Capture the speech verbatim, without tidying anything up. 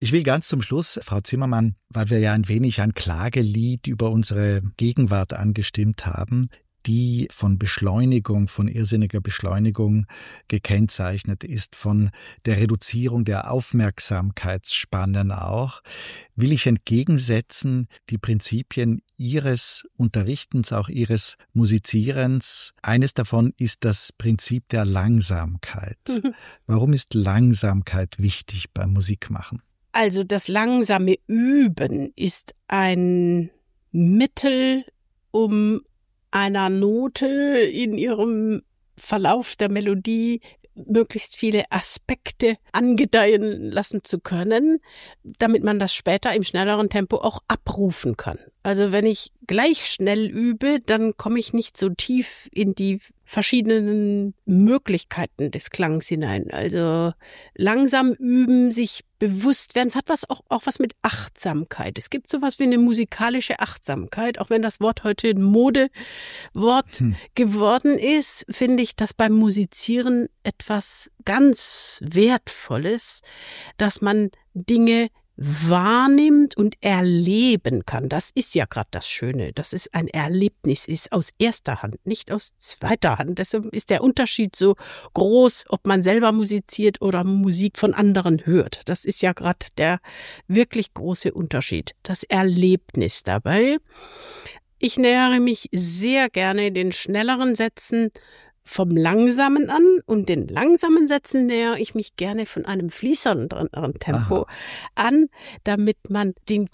Ich will ganz zum Schluss, Frau Zimmermann, weil wir ja ein wenig ein Klagelied über unsere Gegenwart angestimmt haben, die von Beschleunigung, von irrsinniger Beschleunigung gekennzeichnet ist, von der Reduzierung der Aufmerksamkeitsspannen auch, will ich entgegensetzen die Prinzipien Ihres Unterrichtens, auch Ihres Musizierens. Eines davon ist das Prinzip der Langsamkeit. Mhm. Warum ist Langsamkeit wichtig beim Musikmachen? Also das langsame Üben ist ein Mittel, um einer Note in ihrem Verlauf der Melodie möglichst viele Aspekte angedeihen lassen zu können, damit man das später im schnelleren Tempo auch abrufen kann. Also wenn ich gleich schnell übe, dann komme ich nicht so tief in die verschiedenen Möglichkeiten des Klangs hinein. Also langsam üben, sich bewusst werden. Es hat was auch, auch was mit Achtsamkeit. Es gibt sowas wie eine musikalische Achtsamkeit. Auch wenn das Wort heute ein Modewort hm. geworden ist, finde ich das beim Musizieren etwas ganz Wertvolles, dass man Dinge wahrnimmt und erleben kann. Das ist ja gerade das Schöne, dass es ein Erlebnis ist aus erster Hand, nicht aus zweiter Hand. Deshalb ist der Unterschied so groß, ob man selber musiziert oder Musik von anderen hört. Das ist ja gerade der wirklich große Unterschied, das Erlebnis dabei. Ich nähere mich sehr gerne den schnelleren Sätzen vom Langsamen an, und den langsamen Sätzen nähere ich mich gerne von einem fließenderen Tempo Aha. an, damit man den